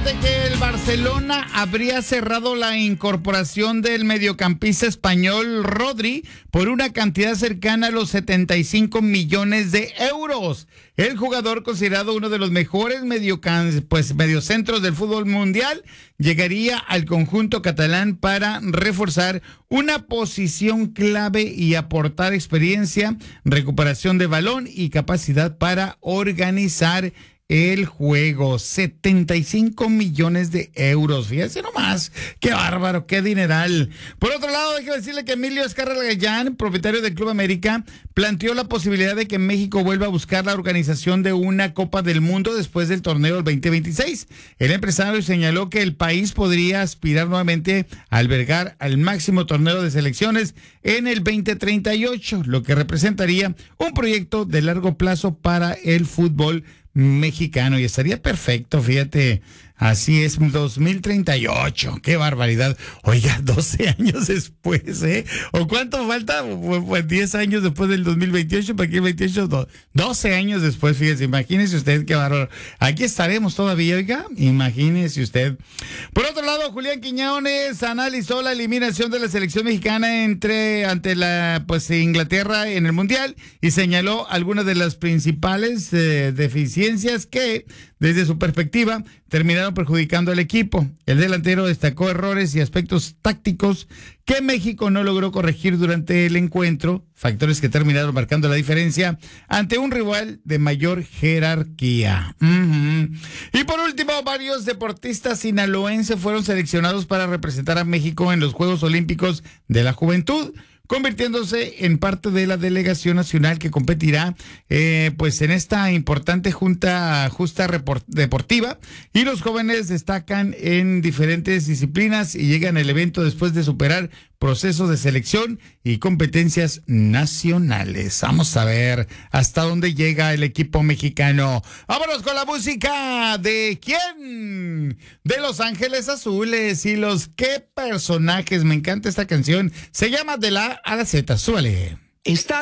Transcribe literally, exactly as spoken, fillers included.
fíjate que el Barcelona habría cerrado la incorporación del mediocampista español Rodri por una cantidad cercana a los setenta y cinco millones de euros. El jugador, considerado uno de los mejores mediocam- pues, mediocentros del fútbol mundial, llegaría al conjunto catalán para reforzar una posición clave y aportar experiencia, recuperación de balón y capacidad para organizar el juego. setenta y cinco millones de euros. Fíjense nomás. Qué bárbaro, qué dineral. Por otro lado, déjeme decirle que Emilio Azcárraga Gallán, propietario del Club América, planteó la posibilidad de que México vuelva a buscar la organización de una Copa del Mundo después del torneo del veinte veintiséis. El empresario señaló que el país podría aspirar nuevamente a albergar al máximo torneo de selecciones en el veinte treinta y ocho, lo que representaría un proyecto de largo plazo para el fútbol mexicano, y estaría perfecto, fíjate, así es, dos mil treinta y ocho, qué barbaridad. Oiga, doce años después, ¿eh? ¿O cuánto falta? Pues diez años después del dos mil veintiocho, para aquí el veintiocho, doce años después, fíjese, imagínese usted qué bárbaro. Aquí estaremos todavía, oiga, imagínese usted. Por otro lado, Julián Quiñones analizó la eliminación de la selección mexicana entre ante la pues Inglaterra en el Mundial y señaló algunas de las principales eh, deficiencias que, desde su perspectiva, terminaron perjudicando al equipo. El delantero destacó errores y aspectos tácticos que México no logró corregir durante el encuentro, factores que terminaron marcando la diferencia ante un rival de mayor jerarquía. Uh-huh. Y por último, varios deportistas sinaloenses fueron seleccionados para representar a México en los Juegos Olímpicos de la Juventud, convirtiéndose en parte de la delegación nacional que competirá eh, pues en esta importante junta justa report, deportiva, y los jóvenes destacan en diferentes disciplinas y llegan al evento después de superar procesos de selección y competencias nacionales. Vamos a ver hasta dónde llega el equipo mexicano. Vámonos con la música de ¿quién? De Los Ángeles Azules. Y los qué personajes, me encanta esta canción, se llama De la A a la Z. Súbale. Está